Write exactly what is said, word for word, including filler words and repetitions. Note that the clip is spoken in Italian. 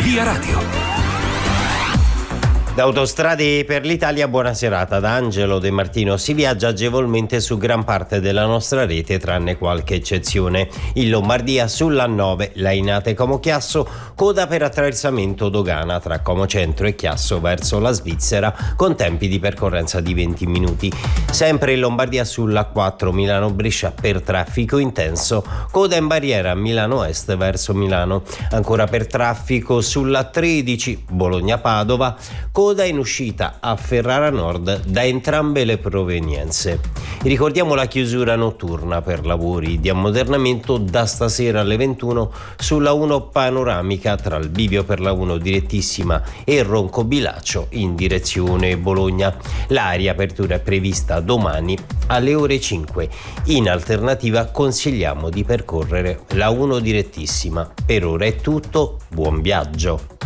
Via Radio. Da Autostrade per l'Italia, buona serata da Angelo De Martino. Si viaggia agevolmente su gran parte della nostra rete, tranne qualche eccezione. In Lombardia sull'A nove, Lainate Como Chiasso, coda per attraversamento dogana tra Como Centro e Chiasso verso la Svizzera, con tempi di percorrenza di venti minuti. Sempre in Lombardia sull'A quattro, Milano Brescia, per traffico intenso, coda in barriera Milano Est verso Milano. Ancora per traffico sull'A tredici, Bologna Padova, coda in uscita a Ferrara Nord da entrambe le provenienze. Ricordiamo la chiusura notturna per lavori di ammodernamento da stasera alle ventuno sulla uno panoramica tra il bivio per la uno direttissima e Ronco Bilaccio in direzione Bologna. La riapertura è prevista domani alle ore cinque. In alternativa consigliamo di percorrere la uno direttissima. Per ora è tutto, buon viaggio.